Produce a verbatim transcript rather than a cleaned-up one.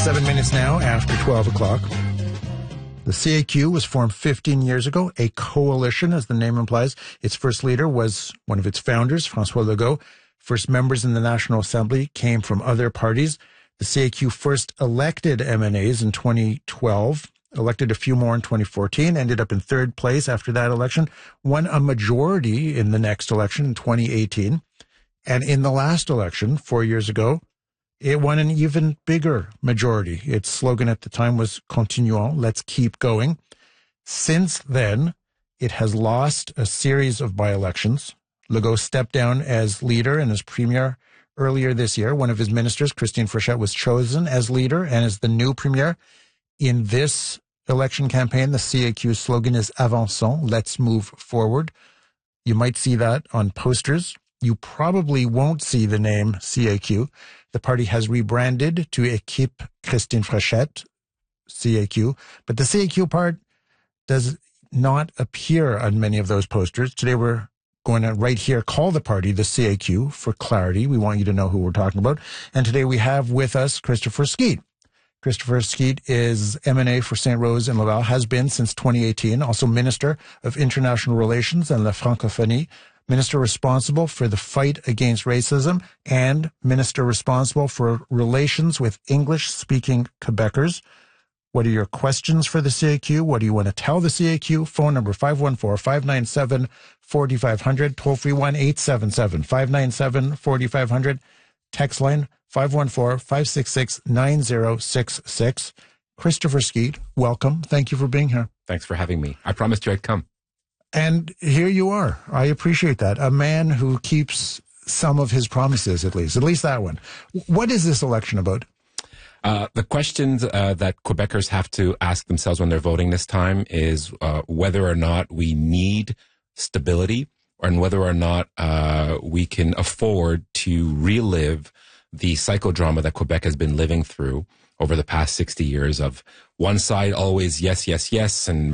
Seven minutes now after twelve o'clock. The C A Q was formed fifteen years ago, a coalition, as the name implies. Its first leader was one of its founders, François Legault. First members in the National Assembly came from other parties. The C A Q first elected M N As in twenty twelve, elected a few more in twenty fourteen, ended up in third place after that election, won a majority in the next election in twenty eighteen. And in the last election, four years ago, it won an even bigger majority. Its slogan at the time was Continuons, let's keep going. Since then, it has lost a series of by-elections. Legault stepped down as leader and as premier earlier this year. One of his ministers, Christine Fréchette, was chosen as leader and as the new premier. In this election campaign, the C A Q's slogan is Avançons, let's move forward. You might see that on posters. You probably won't see the name C A Q. The party has rebranded to Équipe Christine Fréchette, C A Q, but the C A Q part does not appear on many of those posters. Today we're going to right here call the party the C A Q for clarity. We want you to know who we're talking about. And today we have with us Christopher Skeete. Christopher Skeete is M N A for Saint Rose and Laval, has been since twenty eighteen, also Minister of International Relations and La Francophonie, Minister responsible for the fight against racism, and Minister responsible for relations with English-speaking Quebecers. What are your questions for the C A Q? What do you want to tell the C A Q? Phone number five one four, five nine seven, four five zero zero, toll free one eight seven seven, five nine seven, four five zero zero, text line five one four, five six six, nine zero six six. Christopher Skeete, welcome. Thank you for being here. Thanks for having me. I promised you I'd come. And here you are. I appreciate that. A man who keeps some of his promises, at least, at least that one. What is this election about? Uh, the questions uh, that Quebecers have to ask themselves when they're voting this time is uh, whether or not we need stability, and whether or not uh, we can afford to relive the psychodrama that Quebec has been living through over the past sixty years of one side always yes, yes, yes, and